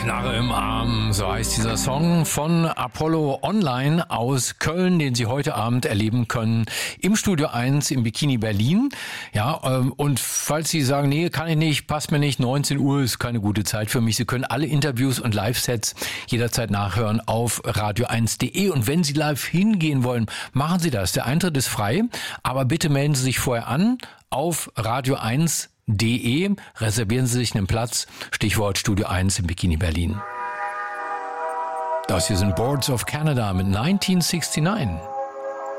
Knarre im Arm, so heißt dieser Song von Apollo Online aus Köln, den Sie heute Abend erleben können im Studio 1 im Bikini Berlin. Ja, und falls Sie sagen, nee, kann ich nicht, passt mir nicht, 19 Uhr ist keine gute Zeit für mich. Sie können alle Interviews und Live-Sets jederzeit nachhören auf radio1.de. Und wenn Sie live hingehen wollen, machen Sie das. Der Eintritt ist frei, aber bitte melden Sie sich vorher an auf radio1.de. Reservieren Sie sich einen Platz, Stichwort Studio 1 im Bikini Berlin. Das hier sind Boards of Canada mit 1969.